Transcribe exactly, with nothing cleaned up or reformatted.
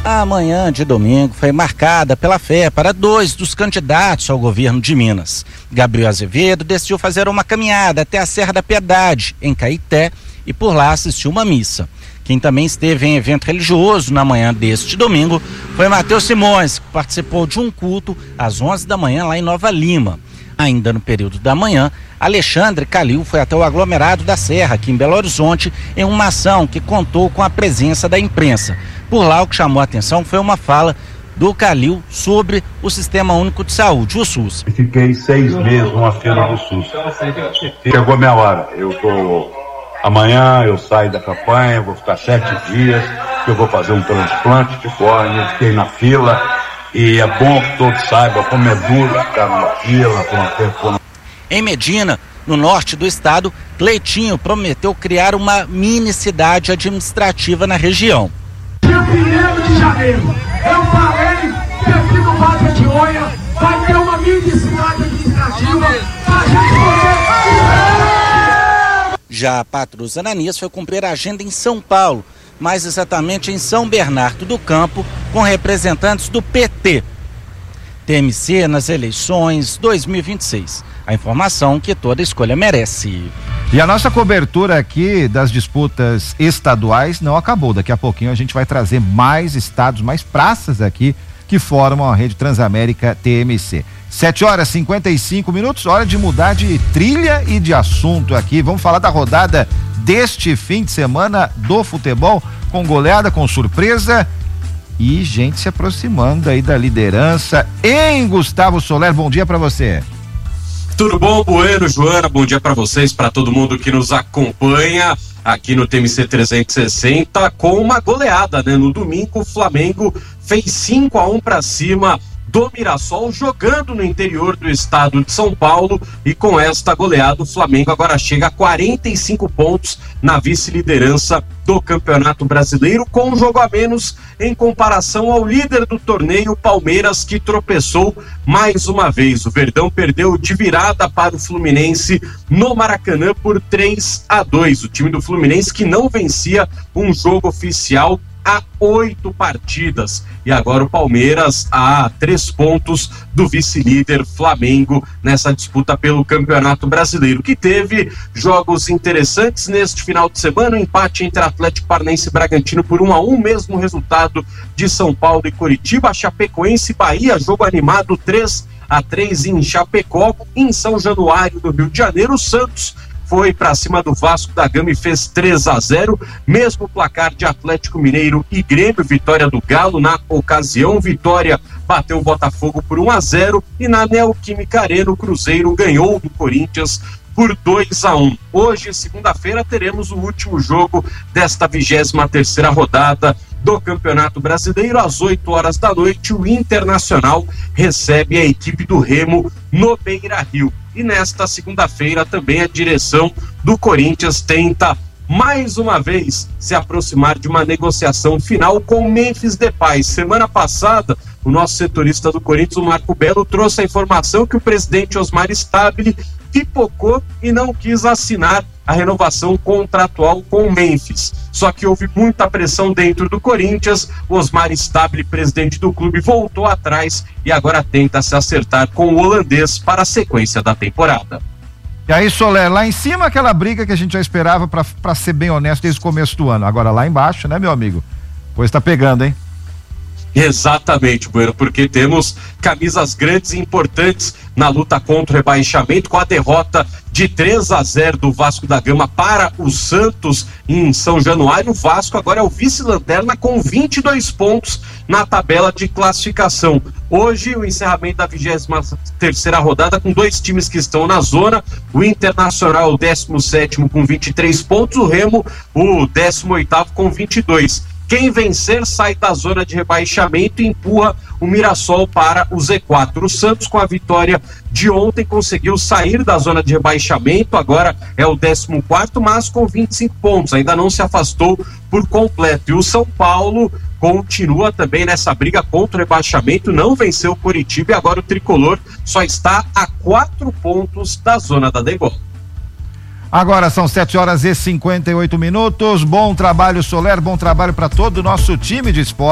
A manhã de domingo foi marcada pela fé para dois dos candidatos ao governo de Minas. Gabriel Azevedo decidiu fazer uma caminhada até a Serra da Piedade, em Caeté, e por lá assistiu uma missa. Quem também esteve em evento religioso na manhã deste domingo foi Matheus Simões, que participou de um culto às onze da manhã lá em Nova Lima. Ainda no período da manhã, Alexandre Calil foi até o aglomerado da Serra, aqui em Belo Horizonte, em uma ação que contou com a presença da imprensa. Por lá, o que chamou a atenção foi uma fala do Calil sobre o Sistema Único de Saúde, o SUS. Fiquei seis meses numa feira do SUS. Chegou minha hora. Eu tô... Amanhã eu saio da campanha, vou ficar sete dias, eu vou fazer um transplante de córnea, fiquei na fila. E é bom que todos saibam como é duro ficar numa fila por um tempo. Em Medina, no norte do estado, Cleitinho prometeu criar uma mini cidade administrativa na região. Dia primeiro de janeiro, eu falei que aqui no Vale de Oia vai ter uma mini cidade administrativa para a gente poder... Já Patrus Ananias foi cumprir a agenda em São Paulo, mais exatamente em São Bernardo do Campo, com representantes do P T. T M C nas eleições dois mil e vinte e seis. A informação que toda escolha merece. E a nossa cobertura aqui das disputas estaduais não acabou. Daqui a pouquinho a gente vai trazer mais estados, mais praças aqui que formam a rede Transamérica T M C. sete horas e cinquenta e cinco minutos, hora de mudar de trilha e de assunto aqui. Vamos falar da rodada deste fim de semana do futebol, com goleada, com surpresa e gente se aproximando aí da liderança. Em Gustavo Soler, bom dia para você. Tudo bom, Bueno, Joana, bom dia para vocês, para todo mundo que nos acompanha aqui no T M C trezentos e sessenta, com uma goleada, né? No domingo o Flamengo fez cinco a um para cima do Mirassol, jogando no interior do estado de São Paulo, e com esta goleada o Flamengo agora chega a quarenta e cinco pontos na vice-liderança do Campeonato Brasileiro, com um jogo a menos em comparação ao líder do torneio, Palmeiras, que tropeçou mais uma vez. O Verdão perdeu de virada para o Fluminense no Maracanã por três a dois. O time do Fluminense que não vencia um jogo oficial há oito partidas, e agora o Palmeiras a três pontos do vice-líder Flamengo nessa disputa pelo Campeonato Brasileiro, que teve jogos interessantes neste final de semana. Um empate entre Atlético Paranaense e Bragantino por um a um, mesmo resultado de São Paulo e Coritiba. Chapecoense e Bahia, jogo animado três a três em Chapecó. Em São Januário do Rio de Janeiro, o Santos foi para cima do Vasco da Gama e fez três a zero, mesmo placar de Atlético Mineiro e Grêmio, vitória do Galo na ocasião. Vitória bateu o Botafogo por um a zero, e na Neoquímica Arena o Cruzeiro ganhou do Corinthians por dois a um. Hoje, segunda-feira, teremos o último jogo desta vigésima terceira rodada do Campeonato Brasileiro. Às oito horas da noite, o Internacional recebe a equipe do Remo no Beira-Rio. E nesta segunda-feira também a direção do Corinthians tenta mais uma vez se aproximar de uma negociação final com Memphis Depay. Semana passada, o nosso setorista do Corinthians, o Marco Belo, trouxe a informação que o presidente Osmar Stabile pipocou e não quis assinar a renovação contratual com o Memphis. Só que houve muita pressão dentro do Corinthians. O Osmar Stabile, presidente do clube, voltou atrás e agora tenta se acertar com o holandês para a sequência da temporada. E aí, Soler, lá em cima aquela briga que a gente já esperava, pra, pra ser bem honesto, desde o começo do ano. Agora lá embaixo, né, meu amigo? Pois tá pegando, hein? Exatamente, Bueno, porque temos camisas grandes e importantes na luta contra o rebaixamento, com a derrota de três a zero do Vasco da Gama para o Santos em São Januário. O Vasco agora é o vice-lanterna com vinte e dois pontos na tabela de classificação. Hoje, o encerramento da vigésima terceira rodada com dois times que estão na zona. O Internacional, o décimo sétimo com vinte e três pontos, o Remo, o décimo oitavo com vinte e dois. Quem vencer sai da zona de rebaixamento e empurra o Mirassol para o Z quatro. O Santos, com a vitória de ontem, conseguiu sair da zona de rebaixamento, agora é o décimo quarto, mas com vinte e cinco pontos, ainda não se afastou por completo. E o São Paulo continua também nessa briga contra o rebaixamento, não venceu o Coritiba e agora o Tricolor só está a quatro pontos da zona da degola. Agora são sete horas e cinquenta e oito minutos. Bom trabalho, Soler, bom trabalho para todo o nosso time de esporte.